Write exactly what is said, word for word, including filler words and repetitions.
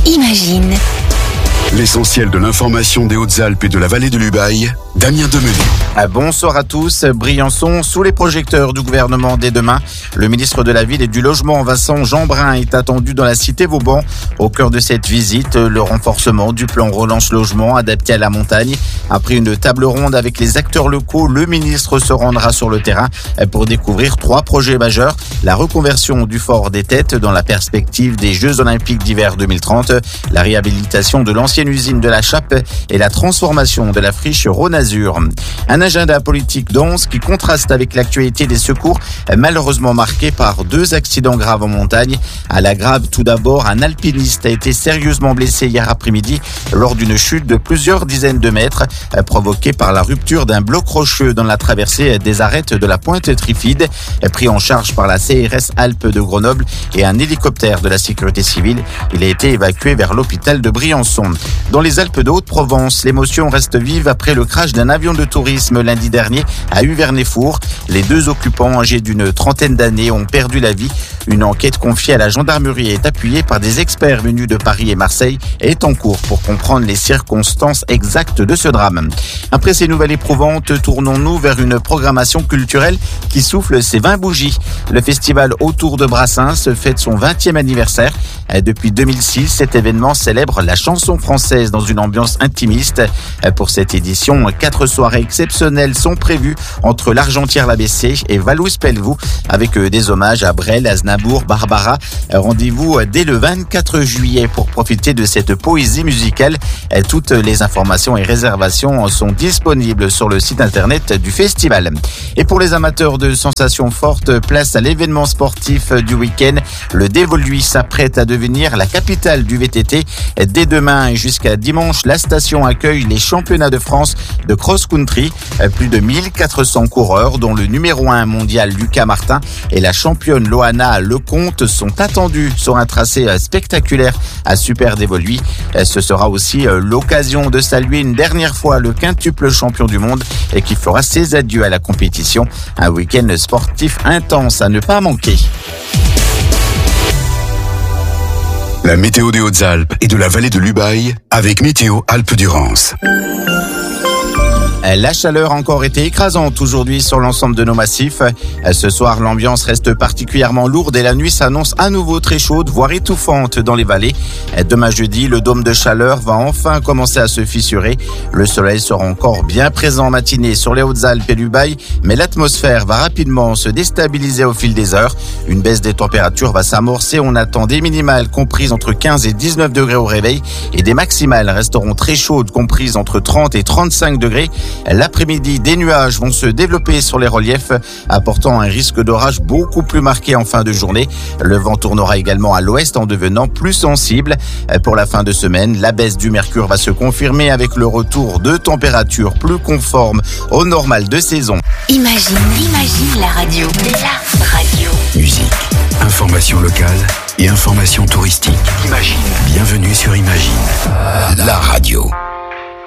Imagine. L'essentiel de l'information des Hautes-Alpes et de la vallée de l'Ubaye, Damien Demenu. Bonsoir à tous. Briançon, sous les projecteurs du gouvernement dès demain. Le ministre de la Ville et du Logement, Vincent Jeanbrun, est attendu dans la cité Vauban. Au cœur de cette visite, le renforcement du plan Relance Logement adapté à la montagne. Après une table ronde avec les acteurs locaux, le ministre se rendra sur le terrain pour découvrir trois projets majeurs. La reconversion du Fort des Têtes dans la perspective des Jeux Olympiques d'hiver deux mille trente, la réhabilitation de l'ancienne usine de la Chappe et la transformation de la friche Rhône-Azur. Un agenda politique dense qui contraste avec l'actualité des secours, malheureusement marqué par deux accidents graves en montagne. À la Grave, tout d'abord, un alpiniste a été sérieusement blessé hier après-midi lors d'une chute de plusieurs dizaines de mètres provoquée par la rupture d'un bloc rocheux dans la traversée des arêtes de la Pointe Trifide, pris en charge par la C R S Alpes de Grenoble et un hélicoptère de la sécurité civile. Il a été évacué vers l'hôpital de Briançon. Dans les Alpes de Haute-Provence, l'émotion reste vive après le crash d'un avion de tourisme lundi dernier à Uvernay-Four. Les deux occupants âgés d'une trentaine d'années ont perdu la vie. Une enquête confiée à la gendarmerie est appuyée par des experts venus de Paris et Marseille et est en cours pour comprendre les circonstances exactes de ce drame. Après ces nouvelles éprouvantes, tournons-nous vers une programmation culturelle qui souffle ses vingt bougies. Le festival Autour de Brassens fête son vingtième anniversaire. Depuis deux mille six, cet événement célèbre la chanson française dans une ambiance intimiste. Pour cette édition, quatre soirées exceptionnelles sont prévues entre l'Argentière-l'A B C et Valous-Pelvoux avec des hommages à Brel, Aznavour, Barbara. Rendez-vous dès le vingt-quatre juillet pour profiter de cette poésie musicale. Toutes les informations et réservations sont disponibles sur le site internet du festival. Et pour les amateurs de sensations fortes, place à l'événement sportif du week-end. Le Dévoluy s'apprête à devenir la capitale du V T T. Dès demain et jusqu'à dimanche, la station accueille les championnats de France de cross-country. Plus de mille quatre cents coureurs, dont le numéro un mondial Lucas Martin et la championne Loana Lecomte sont attendus sur un tracé spectaculaire à Super Dévoluy. Ce sera aussi l'occasion de saluer une dernière fois le quintuple champion du monde et qui fera ses adieux à la compétition. Un week-end sportif intense à ne pas manquer. La météo des Hautes-Alpes et de la vallée de l'Ubaye avec Météo Alpes-Durance. La chaleur a encore été écrasante aujourd'hui sur l'ensemble de nos massifs. Ce soir, l'ambiance reste particulièrement lourde et la nuit s'annonce à nouveau très chaude, voire étouffante dans les vallées. Demain jeudi, le dôme de chaleur va enfin commencer à se fissurer. Le soleil sera encore bien présent en matinée sur les Hautes-Alpes et l'Ubaye, mais l'atmosphère va rapidement se déstabiliser au fil des heures. Une baisse des températures va s'amorcer. On attend des minimales comprises entre quinze et dix-neuf degrés au réveil et des maximales resteront très chaudes comprises entre trente et trente-cinq degrés. L'après-midi, des nuages vont se développer sur les reliefs, apportant un risque d'orage beaucoup plus marqué en fin de journée. Le vent tournera également à l'ouest en devenant plus sensible. Pour la fin de semaine, la baisse du mercure va se confirmer avec le retour de températures plus conformes au normal de saison. Imagine, imagine la radio. La radio. Musique, information locale et information touristique. Imagine. Bienvenue sur Imagine, la radio.